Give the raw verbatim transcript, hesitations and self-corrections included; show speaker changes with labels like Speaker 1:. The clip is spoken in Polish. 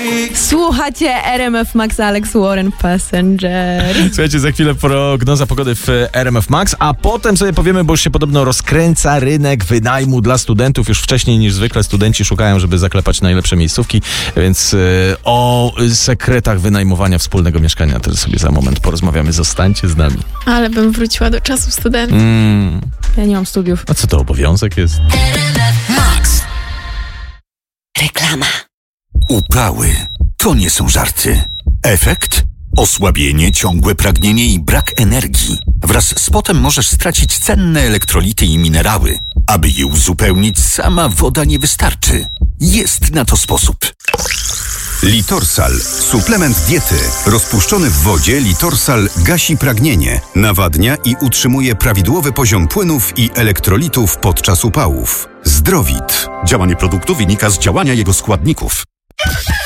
Speaker 1: Słuchacie R M F Max, Alex Warren, Passenger.
Speaker 2: Słuchajcie, za chwilę prognoza pogody w R M F Max, a potem sobie powiemy, bo już się podobno rozkręca rynek wynajmu dla studentów. Już wcześniej niż zwykle studenci szukają, żeby zaklepać najlepsze miejscówki, więc yy, o sekretach wynajmowania wspólnego mieszkania też sobie za moment porozmawiamy. Zostańcie z nami.
Speaker 3: Ale bym wróciła do czasów studentów.
Speaker 2: Mm.
Speaker 1: Ja nie mam studiów.
Speaker 2: A co to, obowiązek jest?
Speaker 4: Max. Reklama. Upały to nie są żarty. Efekt? Osłabienie, ciągłe pragnienie i brak energii. Wraz z potem możesz stracić cenne elektrolity i minerały. Aby je uzupełnić, sama woda nie wystarczy. Jest na to sposób.
Speaker 5: Litorsal. Suplement diety. Rozpuszczony w wodzie Litorsal gasi pragnienie, nawadnia i utrzymuje prawidłowy poziom płynów i elektrolitów podczas upałów. Zdrowit.
Speaker 6: Działanie produktu wynika z działania jego składników.